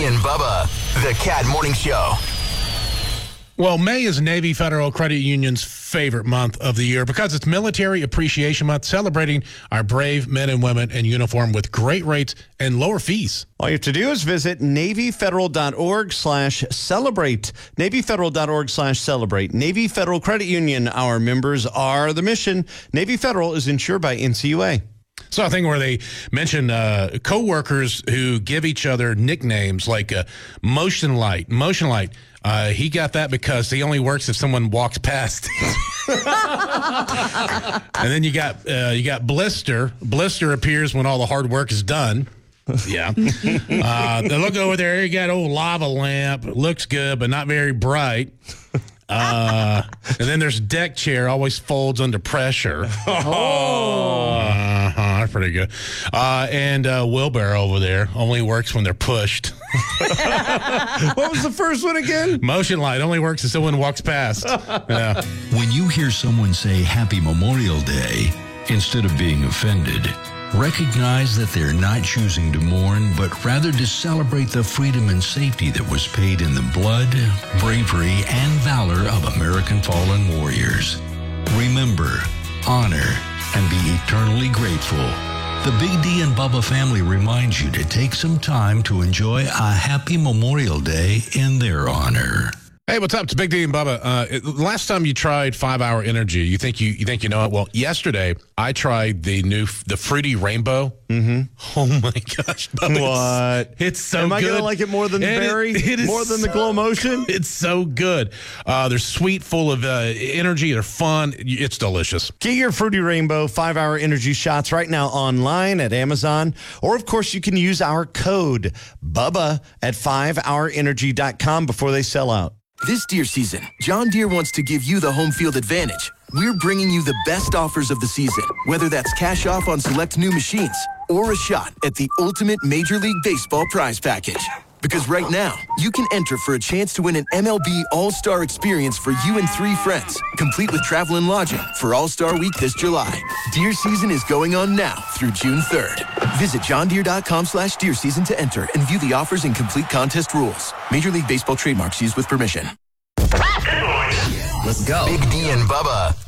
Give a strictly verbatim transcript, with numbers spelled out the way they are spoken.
D and Bubba, the Cat Morning Show. Well, May is Navy Federal Credit Union's favorite month of the year because it's Military Appreciation Month, celebrating our brave men and women in uniform with great rates and lower fees. All you have to do is visit NavyFederal.org slash celebrate. NavyFederal.org slash celebrate. Navy Federal Credit Union, our members are the mission. Navy Federal is insured by N C U A. So a thing where they mention uh, co-workers who give each other nicknames like uh, Motion Light. Motion Light. Uh, he got that because he only works if someone walks past. And then you got uh, you got Blister. Blister appears when all the hard work is done. Yeah. Uh, look over there. You got old lava lamp. Looks good, but not very bright. Uh, and then there's deck chair, always folds under pressure. Oh, uh-huh, that's pretty good. Uh, and uh, wheelbarrow over there only works when they're pushed. What was the first one again? Motion light only works if someone walks past. Yeah. When you hear someone say Happy Memorial Day, instead of being offended, recognize that they're not choosing to mourn, but rather to celebrate the freedom and safety that was paid in the blood, bravery, and valor of American fallen warriors. Remember, honor, and be eternally grateful. The Big D and Bubba family reminds you to take some time to enjoy a happy Memorial Day in their honor. Hey, what's up? It's Big D and Bubba. Uh, it, last time you tried Five Hour Energy, you think you you think you know it? Well, yesterday I tried the new the Fruity Rainbow. Mm-hmm. Oh my gosh, Bubba! What? It's, it's so Am good. I gonna like it more than the And berry? It, it is more than so, the Glow Motion? It's so good. Uh, they're sweet, full of uh, energy. They're fun. It's delicious. Get your Fruity Rainbow five hour Energy shots right now online at Amazon. Or, of course, you can use our code BUBBA at five hour energy dot com before they sell out. This deer season, John Deere wants to give you the home field advantage. We're bringing you the best offers of the season, whether that's cash off on select new machines or a shot at the ultimate Major League Baseball prize package. Because right now, you can enter for a chance to win an M L B All-Star experience for you and three friends, complete with travel and lodging for All-Star Week this July. Deer season is going on now through June third. Visit johndeere.com slash deer season to enter and view the offers and complete contest rules. Major League Baseball trademarks used with permission. Let's go. Big D and Bubba.